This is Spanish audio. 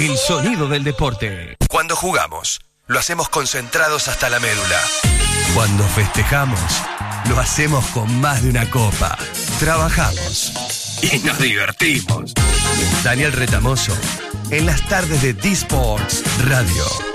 el sonido del deporte. Cuando jugamos, lo hacemos concentrados hasta la médula. Cuando festejamos, lo hacemos con más de una copa. Trabajamos y nos divertimos. Daniel Retamoso, en las tardes de D-Sports Radio.